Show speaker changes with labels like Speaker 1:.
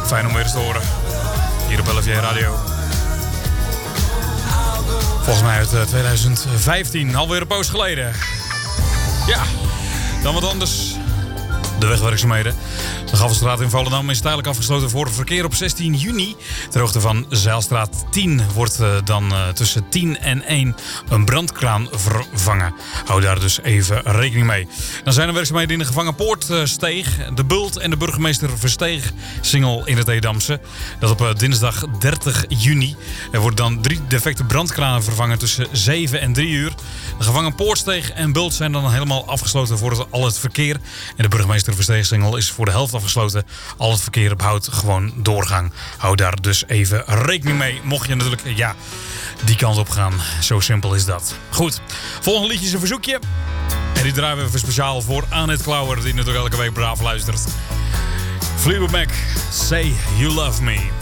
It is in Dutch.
Speaker 1: Fijn om weer eens te horen. Hier op LFJ Radio. Volgens mij uit 2015. Alweer een poos geleden. Ja, dan wat anders. De wegwerkzaamheden. De Gavelstraat in Volendam is tijdelijk afgesloten voor verkeer op 16 juni. Ter hoogte van Zijlstraat 10 wordt dan tussen 10 en 1 een brandkraan vervangen. Hou daar dus even rekening mee. Dan zijn er werkzaamheden in de Gevangenpoortsteeg, de Bult en de Burgemeester Versteeg singel in het Edamse. Dat op dinsdag 30 juni. Er worden dan 3 defecte brandkranen vervangen tussen 7 en 3 uur. De Gevangenpoortsteeg en Bult zijn dan helemaal afgesloten voor al het verkeer. En de Burgemeester Versteeg singel is voor de helft afgesloten. Al het verkeer houdt gewoon doorgang. Hou daar dus even rekening mee. Mocht je natuurlijk die kant op gaan. Zo simpel is dat. Goed, volgende liedje is een verzoekje. En die draaien we even speciaal voor Annette Klauwer, die natuurlijk elke week braaf luistert. Fleetwood Mac, Say You Love Me.